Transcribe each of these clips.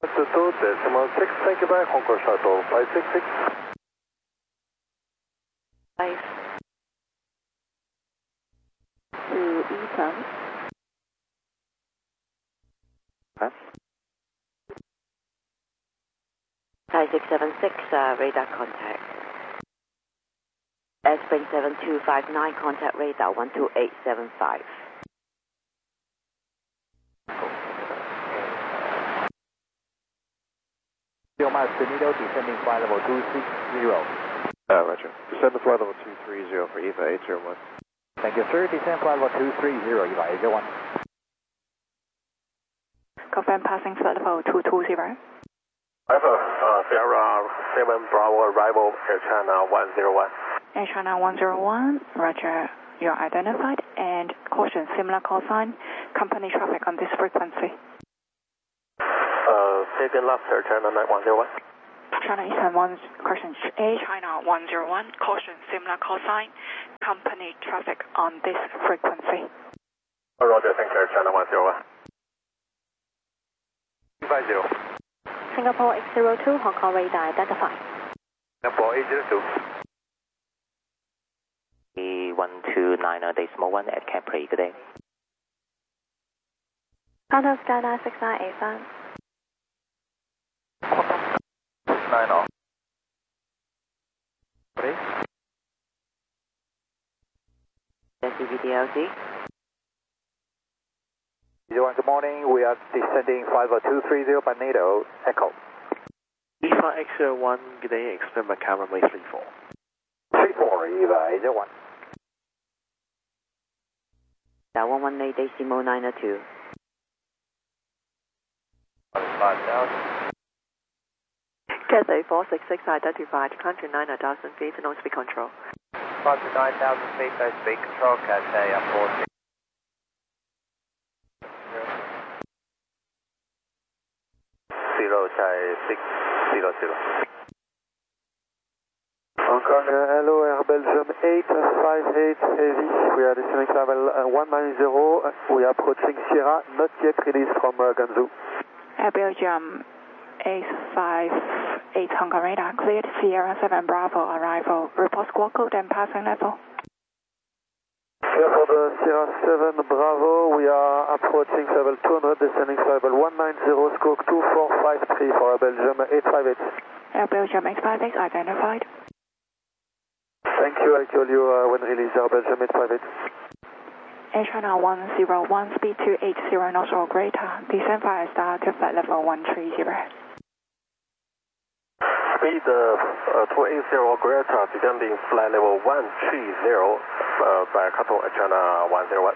2.6, thank you, bye, Hong Kong Shuttle 566. 5. To Eastern. Huh? 5676, radar contact. Spring 7259, contact radar 12875. Miles Benito, descending flight level 260. Roger. Descend to flight level 230 for EVA 801. Thank you, sir. Descend flight level 230, EVA 801. Confirm passing flight level 220. Alpha, Sierra 7 Bravo arrival Air China 101. Air China 101, roger. You're identified and caution similar call sign, company traffic on this frequency. Second left Air China 101. China Eastern 1, caution Air China 101, caution similar call sign, company traffic on this frequency. Roger, thank you, Air China 101. 50. Singapore X02, Hong Kong radar identified. Singapore 802. 1290.1 at Capri, good day. Contact Skyline 6985. 90. Ready? SCVDLC. 01, good morning. We are descending flight level 230 by NATO. Echo. EVA X01, good day, expect Macau runway 34. 34, EVA 801. 118 decimal 902. 5,000. Cathay 466 identified, country 9,000 feet, no speed control. 9,000 feet, no speed control, Cathay up 40. Hong Kong, hello, Air Belgium 858 heavy. We are descending level 190. We are approaching Sierra, not yet released from Ganzhou. Air Belgium 858 Hong Kong radar cleared, Sierra 7 Bravo arrival, report squawk code and passing level. Here for the Sierra 7 Bravo, we are approaching level 200, descending level 190, squawk 2453 for Air Belgium 858. Air Belgium 858 identified. Thank you, I call you when released, Air Belgium 858. Air China 101, speed 280 knots or greater, descend via star to flight level 130. Speed 280 or greater, descending flight level 130 by Kato Air China 101.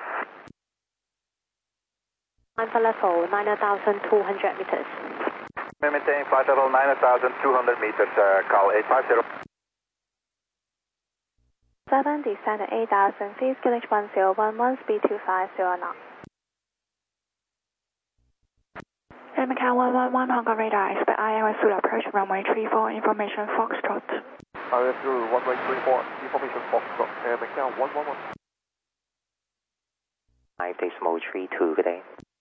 Climb for level 9,200 meters. Maintain flight level 9,200 meters, call 850. 7, descend at 8,000 feet, QNH 1011, speed 250 knots. Air Macau 111, Hong Kong radar, expect ILS will approach runway 34, information Foxtrot. ILS through runway 34, information Foxtrot, Air Macau 111. 5.32, good day.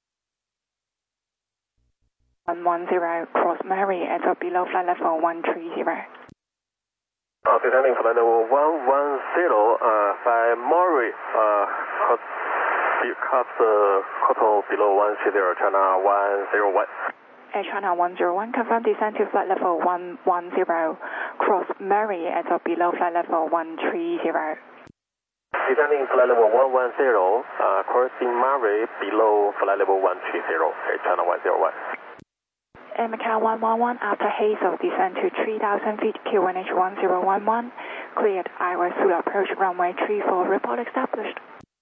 110, cross Mary, ends up below flight level 130. Descending flight level 110, by Murray, cut Koto below 130, China 101. Air China 101, confirm descent to flight level 110, cross Mary, ends up below flight level 130. Descending flight level 110, crossing Murray below flight level 130, Air China 101. Air Macau 111, after Hazel, descend to 3,000 feet, QNH 1011, cleared, ILS will approach runway 34, report established.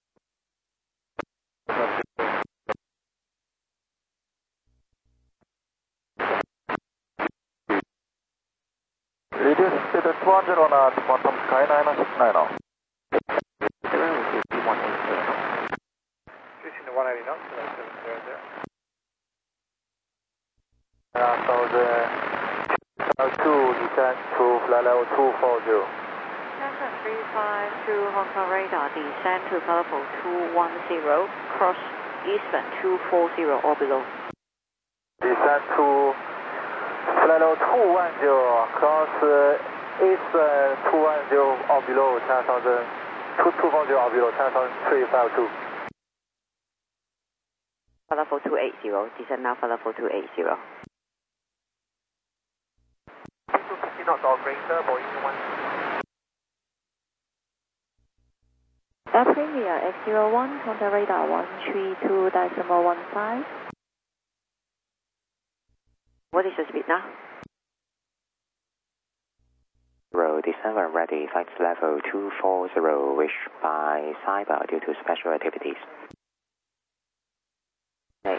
Reduce to the 200 on bottom Skyliner 690. Reducing to 180 knots, so that's 700. So the 2 descent to flight level 240. Delta 352 Hong Kong radar, descend to level 210, cross Eastern 240 or below. Descent to Flight level 210, cross east 210 or below 10,000, 2240 or below 10,352. Flight level 280, descend now flight level 280. 250 knots or greater, Boeing 1. Air Premier X01, contact radar 132.15. What is the speed now? Descent when ready, flight level 240, wish by cyber due to special activities. Okay.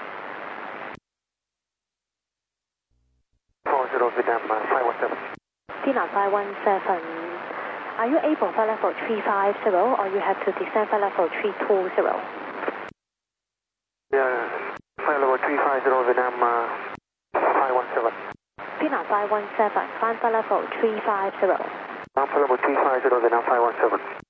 40 Vietnam 517. Vietnam 517, are you able flight level 350 or you have to descend flight level 320? Yeah, flight level 350 Vietnam 517. Vietnam 517, climb flight level 350. Flight level 350 Vietnam 517.